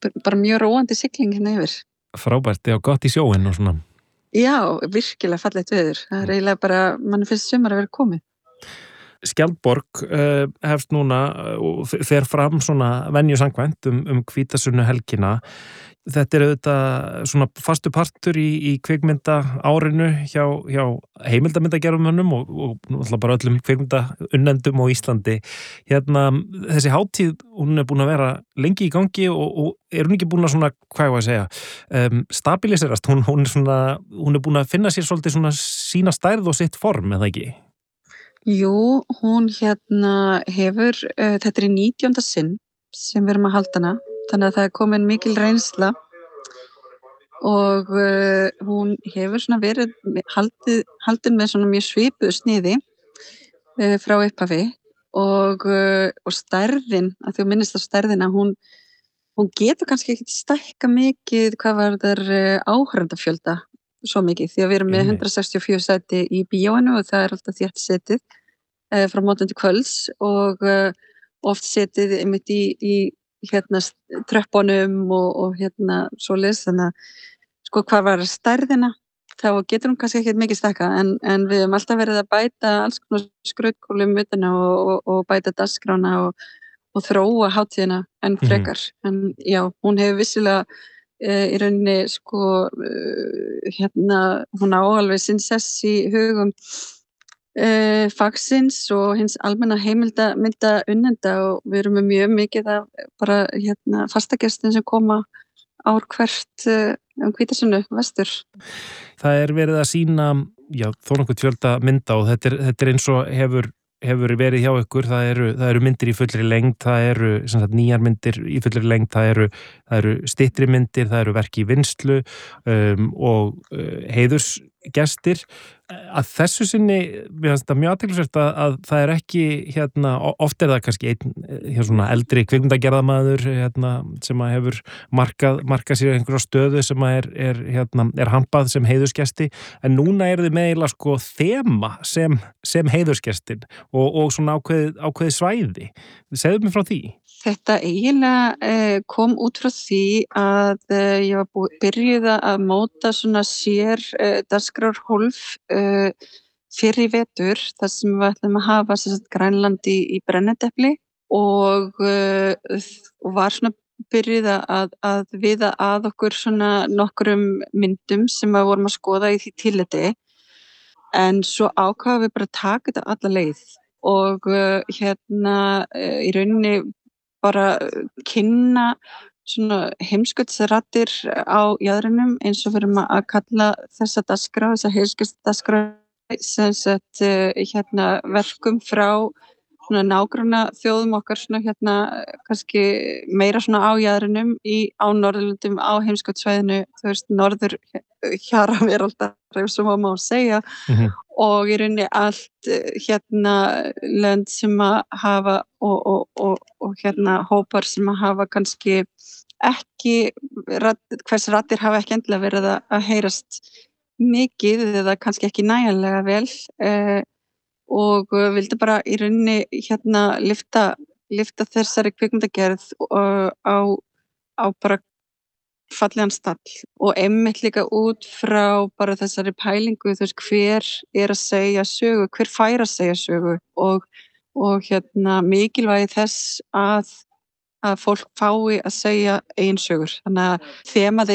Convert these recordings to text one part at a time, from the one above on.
bara mjög róandi sigling hérna yfir. Frábært, já, gott í sjóinn og svona. Já, virkilega fallegt veður. Það eiginlega bara, manni finnst sumar að vera komið. Skjaldborg hefst núna og fer fram svona venju samkvæmt hvítasunnu helgina. Þetta auðvitað svona fastu partur í kvikmynda árinu hjá heimildamyndagerðarmönnum og náttúrulega bara öllum kvikmyndaunnendum á Íslandi. Þessi hátíð, hún búin að vera lengi í gangi og hún ekki búin að svona, hvað ég að segja, stabiliserast. Hún búin að finna sér svolítið svona sína stærð og sitt form, eða ekki? Jú, hún hefur, þetta í 19. sinn sem við erum að halda hana, þannig að það komin mikil reynsla og hún hefur svona verið haldin með svona mjög svipuðu sniði frá upphafi og stærðin, að þú minnist á stærðina, hún getur kannski ekki stækka mikið hvað var þar áhorfendafjölda svo mikið, því að við erum með 164 sæti í bíóinu og það alltaf þétt setið frá morgun til kvölds og oft setið einmitt í tröppunum og svoleiðis, þannig að sko hvað var stærðina, þá getur hún kannski ekki mikið stækka en við höfum alltaf verið að bæta alls konar skrautkúlum utan og bæta dagskrána og þróa hátíðina en frekar, en já, hún hefur vissilega í rauninni sko hún á alveg sinn sess í hugum fagsins og hins almenna heimildarmynda unnenda og við erum með mjög mikið af bara fastagestin sem koma ár hvert hvítasunnu vestur. Það verið að sýna þó nokkuð fjölda mynda og þetta eins og hefur verið hjá ykkur, það eru myndir í fullri lengd, það eru nýjar myndir í fullri lengd, það eru styttri myndir, það eru verk í vinnslu og heiðursgestir. Að þessu sinni, mér finnst það mjög athyglisvert að það ekki, oft það kannski einn svona eldri kvikmyndagerðarmaður sem að hefur markað sér einhverja stöðu sem að er hampað sem heiðursgesti, en núna þið með eiginlega sko þema sem heiðursgestin og svona ákveðið svæði. Segðu mér frá því. Þetta eiginlega kom út frá því að ég var byrjuð að móta svona sér dagskrárhólf fyrir í vetur þar sem við ætlum að hafa Grænland í brennidepli og var svona byrjuð að viða að okkur svona nokkrum myndum sem við vorum að skoða í því tilliti, en svo ákváðum við bara að taka þetta alla leið og í rauninni bara kynna svona heimskautsraddir á jaðrinum eins og við erum að kalla þessa dagskrá, þessa heimskautsdagskrá sem sagt verkum frá svona nágranna þjóðum okkar svona kannski meira svona á jaðrinum á Norðurlöndum, á heimskautsvæðinu, þú veist, norður hjaraveraldar, ef svo má segja, og í rauninni allt lönd sem að hafa og hópar sem að hafa kannski ekki hvers raddir hafa ekki endilega verið að heyrast mikið eða kannski ekki nægjanlega vel og vildi bara í rauninni lyfta þessari kvikmyndagerð á bara fallegan stall og einmitt líka út frá bara þessari pælingu, þú veist, hver að segja sögu, hver fær að segja sögu og mikilvægi þess að fólk fái að segja eigin sögur. Þannig að þemað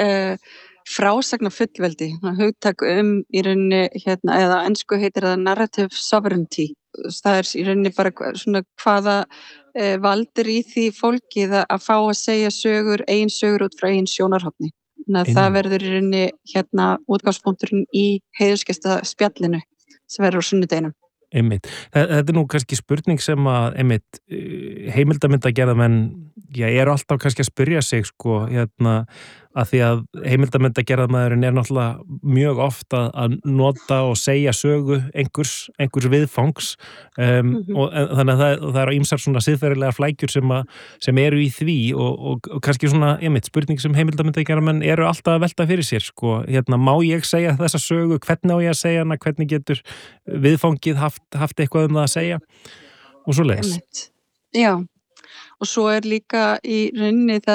frásagna fullveldi, hugtak í rauninni eða ensku heitir það narrative sovereignty. Það í rauninni bara svona hvaða valdir í því fólkið að fá að segja eigin sögur út frá eigin sjónarhorni. Þannig að það verður í rauninni útgangspunkturinn í heiðursgesta spjallinu sem verður á sunnudeginum. Einmitt. Þetta nú kannski spurning sem að heimildamyndagerðarmenn eru alltaf kannski að spyrja sig sko, að því að heimildamyndagerðarmaðurinn náttúrulega mjög oft að nota og segja sögu einhvers viðfangs og þannig að það eru ýmsar svona siðferðilegar flækjur sem eru í því og kannski svona spurning sem heimildamyndagerðarmenn eru alltaf að velta fyrir sér sko, má ég segja þessa sögu, hvernig á ég að segja hana, hvernig getur viðfangið haft eitthvað það að segja og svo leiðis. Já, og svo líka í rauninni það